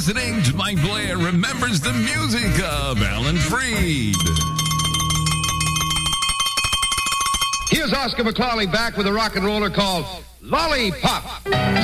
listening to Mike Blair Remembers the Music of Alan Freed. Here's Oscar McClawley back with a rock and roller called Lollipop.